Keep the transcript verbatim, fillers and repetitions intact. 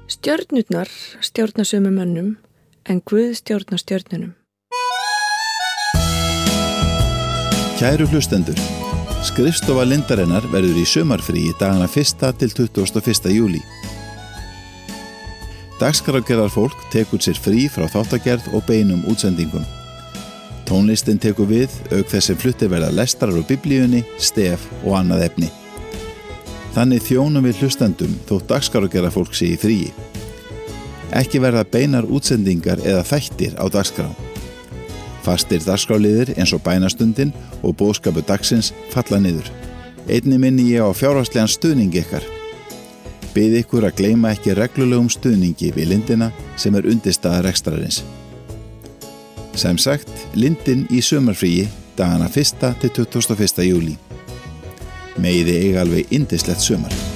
Stjörnurnar stjórna sömu mönnum, en Guð stjórna stjörnunum. Kæru hlustendur, skrifstofa Lindarinnar verður í sumarfríi dagana fyrsta til tuttugasta og fyrsta júlí. Dagskrárgerðar fólk tekur sér frí frá þáttagerð og beinum útsendingum. Tónlistin tekur við, auk þess sem fluttir verða lestrar úr biblíunni, stef og annað efni. Þannig þjónum við hlustendum þótt dagskrárgerðar fólk sé í fríi. Ekki verða beinar útsendingar eða þættir á dagskrá. Fastir dagskrárliðir eins og bænastundin og boðskapur dagsins falla niður. Einnig minni ég á fjárhagslegan stuðning ykkar. Bið ykkur að gleyma ekki reglulegum stuðningi við Lindina sem er undirstaða rekstrarins. Sem sagt, Lindin í sumarfríi dagana fyrsta til tuttugasta og fyrsta júlí. Megið þið eiga alveg yndislegt sumar.